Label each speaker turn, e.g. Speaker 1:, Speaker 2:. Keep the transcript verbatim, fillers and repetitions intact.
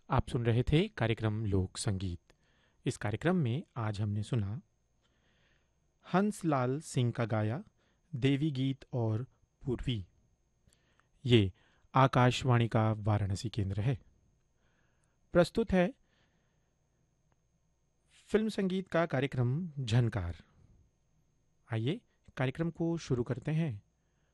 Speaker 1: आप सुन रहे थे कार्यक्रम लोक संगीत। इस कार्यक्रम में आज हमने सुना हंसलाल सिंह का गाया देवी गीत और पूर्वी। ये आकाशवाणी का वाराणसी केंद्र है। प्रस्तुत है फिल्म संगीत का कार्यक्रम झनकार। आइए कार्यक्रम को शुरू करते हैं।